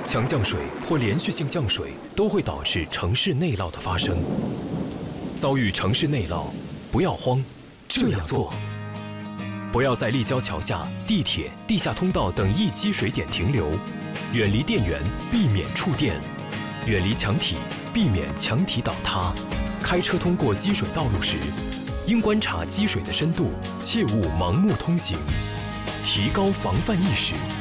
强降水或连续性降水都会导致城市内涝的发生。遭遇城市内涝，不要慌，这样做：不要在立交桥下、地铁、地下通道等易积水点停留，远离电源，避免触电；远离墙体，避免墙体倒塌。开车通过积水道路时，应观察积水的深度，切勿盲目通行，提高防范意识。